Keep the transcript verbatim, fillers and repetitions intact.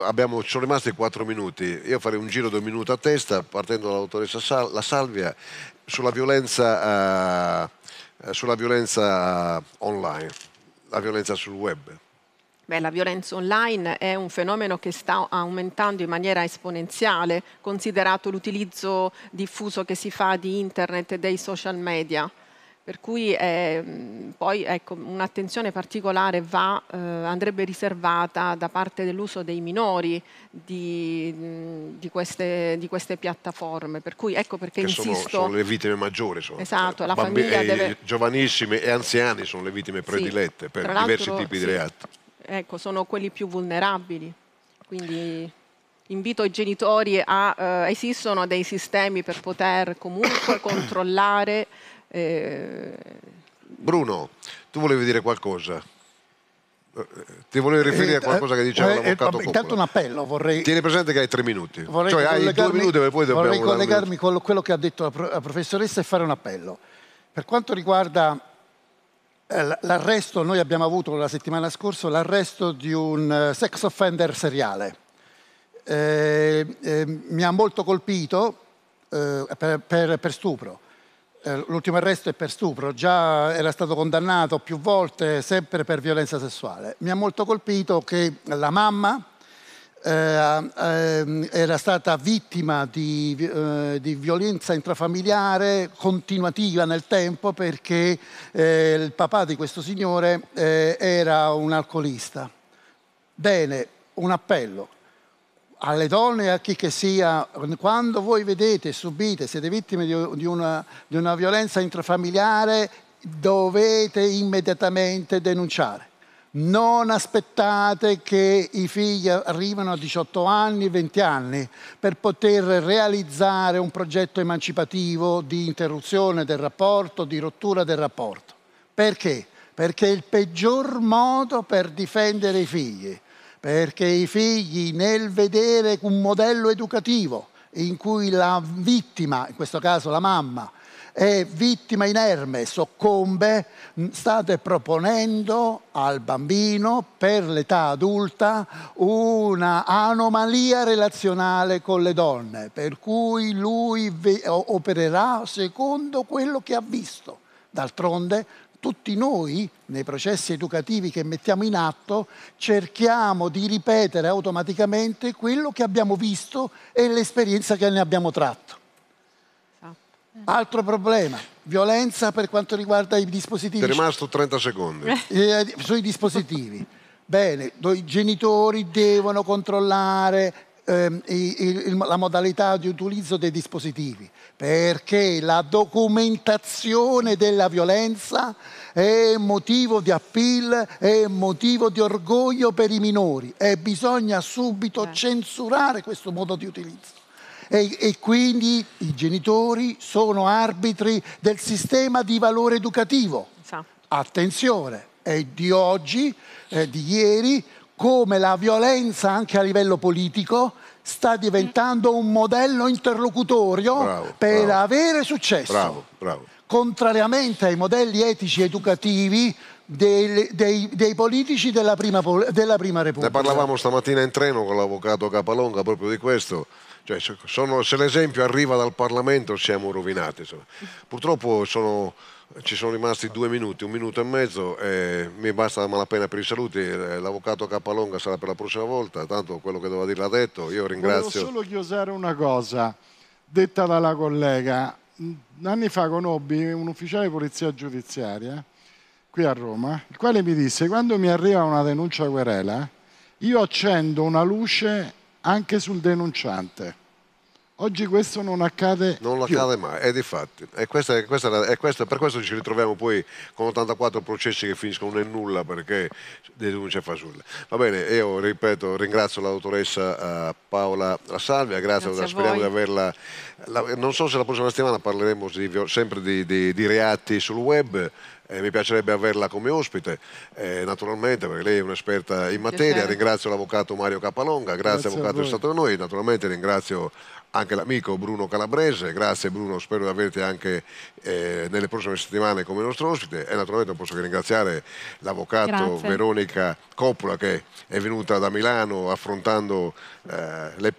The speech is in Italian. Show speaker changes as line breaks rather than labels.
Abbiamo, ci sono rimasti quattro minuti, io farei un giro di un minuto a testa partendo dall'autoressa Sal, la Salvia sulla violenza, uh, sulla violenza online, la violenza sul web.
Beh, la violenza online è un fenomeno che sta aumentando in maniera esponenziale, considerato l'utilizzo diffuso che si fa di internet e dei social media. Per cui eh, poi ecco, un'attenzione particolare va, eh, andrebbe riservata da parte dell'uso dei minori di, di, queste, di queste piattaforme. Per cui ecco perché
che
insisto...
Sono, sono le vittime maggiori. Sono,
esatto, la
bambi-
famiglia
e
deve...
giovanissimi e anziani sono le vittime predilette, sì, per diversi tipi
sì,
di reati.
Ecco, sono quelli più vulnerabili. Quindi invito i genitori a... Eh, esistono dei sistemi per poter comunque controllare... Eh...
Bruno, tu volevi dire qualcosa? Ti volevi riferire a qualcosa che diceva eh, l'avvocato Coppola?
Intanto un appello vorrei...
Tieni presente che hai tre minuti.
Vorrei
cioè hai due minuti e poi dobbiamo...
Vorrei collegarmi con quello che ha detto la, la professoressa e fare un appello. Per quanto riguarda eh, l'arresto, noi abbiamo avuto la settimana scorsa l'arresto di un uh, sex offender seriale. Eh, eh, mi ha molto colpito eh, per, per, per stupro. L'ultimo arresto è per stupro, già era stato condannato più volte, sempre per violenza sessuale. Mi ha molto colpito che la mamma eh, eh, era stata vittima di, eh, di violenza intrafamiliare continuativa nel tempo perché eh, il papà di questo signore eh, era un alcolista. Bene, un appello alle donne e a chi che sia, quando voi vedete, subite, siete vittime di una, di una violenza intrafamiliare, dovete immediatamente denunciare. Non aspettate che i figli arrivino a diciotto anni, venti anni per poter realizzare un progetto emancipativo di interruzione del rapporto, di rottura del rapporto. Perché? Perché è il peggior modo per difendere i figli. Perché i figli, nel vedere un modello educativo in cui la vittima, in questo caso la mamma, è vittima inerme, soccombe, state proponendo al bambino per l'età adulta una anomalia relazionale con le donne, per cui lui opererà secondo quello che ha visto. D'altronde, tutti noi, nei processi educativi che mettiamo in atto, cerchiamo di ripetere automaticamente quello che abbiamo visto e l'esperienza che ne abbiamo tratto. Altro problema, violenza per quanto riguarda i dispositivi.
È rimasto trenta secondi.
Eh, sui dispositivi. Bene, i genitori devono controllare ehm, il, il, la modalità di utilizzo dei dispositivi, perché la documentazione della violenza è motivo di appeal, è motivo di orgoglio per i minori e bisogna subito eh. censurare questo modo di utilizzo. E, e quindi i genitori sono arbitri del sistema di valore educativo. Esatto. Attenzione, è di oggi, è di ieri, come la violenza anche a livello politico sta diventando un modello interlocutorio
bravo,
per
bravo.
avere successo.
Bravo, bravo.
Contrariamente ai modelli etici educativi dei, dei, dei politici della prima, della prima Repubblica.
Ne parlavamo stamattina in treno con l'avvocato Capalonga proprio di questo. Cioè, sono, se l'esempio arriva dal Parlamento siamo rovinati. Insomma. Purtroppo sono, ci sono rimasti due minuti, un minuto e mezzo, e mi basta a malapena per i saluti. L'avvocato Capalonga sarà per la prossima volta, tanto quello che doveva dire l'ha detto. Io ringrazio.
Volevo solo chiosare una cosa, detta dalla collega. Anni fa conobbi un ufficiale di polizia giudiziaria qui a Roma, il quale mi disse: quando mi arriva una denuncia querela, io accendo una luce anche sul denunciante. Oggi questo non accade
Non
più.
accade mai, è di fatti. E questa, è, questa, è questa, per questo ci ritroviamo poi con ottantaquattro processi che finiscono nel nulla perché denunce fasulle. Va bene, io ripeto, ringrazio la dottoressa uh, Paola La Salvia, grazie, grazie speriamo di averla. La, non so se la prossima settimana parleremo di, sempre di, di, di reati sul web. eh, mi piacerebbe averla come ospite, eh, naturalmente perché lei è un'esperta in materia.
Piacere.
Ringrazio l'avvocato Mario Capalonga, grazie,
Grazie a
avvocato, è
voi.
stato con noi, naturalmente ringrazio anche l'amico Bruno Calabrese, grazie Bruno, spero di averti anche eh, nelle prossime settimane come nostro ospite, e naturalmente non posso che ringraziare l'avvocato
Grazie.
Veronica Coppola che è venuta da Milano affrontando eh, le